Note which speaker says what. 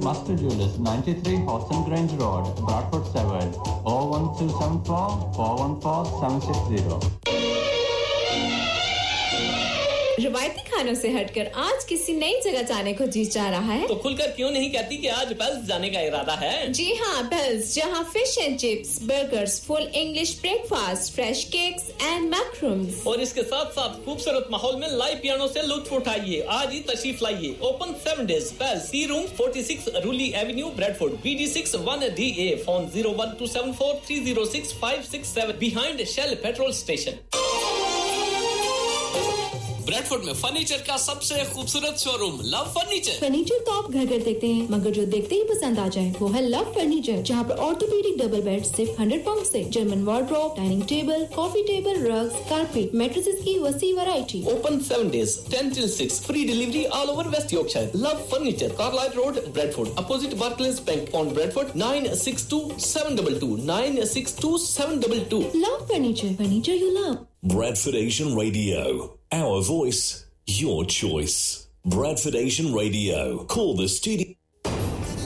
Speaker 1: Master Jewelers, 93 Hodson Grange Road, Bradford 7, 01274 414 760.
Speaker 2: रवायती खानों से हटकर आज किसी नई जगह जाने को जी चाह रहा है
Speaker 3: तो खुलकर क्यों नहीं कहती कि आज पेल्स जाने का इरादा है?
Speaker 2: जी हाँ, पेल्स, जहाँ fish and chips, burgers, full English breakfast, fresh cakes and macros
Speaker 3: और इसके साथ साथ खूबसूरत माहौल में लाइव पियानो से लुत्फ उठाइए। आज ही तशरीफ लाइए। Open 7 days। Pails, C room 46 रूली Avenue, Bradford, BD6 1DA। Phone 01274 306 567 behind shell petrol station. Bradford में फर्नीचर का सबसे खूबसूरत शोरूम लव फर्नीचर।
Speaker 2: फर्नीचर तो आप घर घर देखते हैं, मगर जो देखते ही पसंद आ जाए वो है लव फर्नीचर, जहाँ पर ऑर्थोपेडिक डबल बेड सिर्फ 100 पाउंड से, German wardrobe, dining table, coffee table, rugs, carpet, mattresses की वसी variety.
Speaker 3: Open 7 days, 10 till 6, free delivery all over West Yorkshire. Love furniture, Carlisle road, Bradford, opposite Barclays bank on Bradford, 962722 962722।
Speaker 2: Love furniture, furniture you love.
Speaker 4: Bradford Asian Radio. Our voice, your choice. Bradford Asian Radio. Call the studio.